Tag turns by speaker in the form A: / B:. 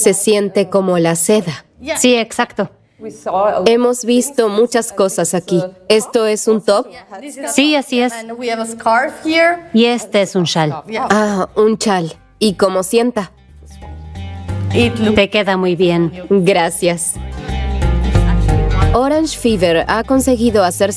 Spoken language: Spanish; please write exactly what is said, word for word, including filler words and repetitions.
A: Se siente como la seda.
B: Sí, exacto.
A: Hemos visto muchas cosas aquí. ¿Esto es un top?
B: Sí, así es. Y este es un chal.
A: Ah, un chal. ¿Y cómo sienta?
B: Te queda muy bien.
A: Gracias. Orange Fever ha conseguido hacer